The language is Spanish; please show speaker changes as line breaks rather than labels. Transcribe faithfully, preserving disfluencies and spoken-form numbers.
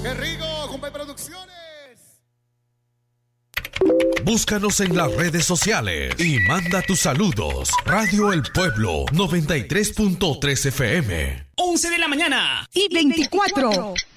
¡Qué rico! Compay Producciones.
Búscanos en las redes sociales y manda tus saludos. Radio El Pueblo noventa y tres punto tres F M.
once de la mañana
y veinticuatro.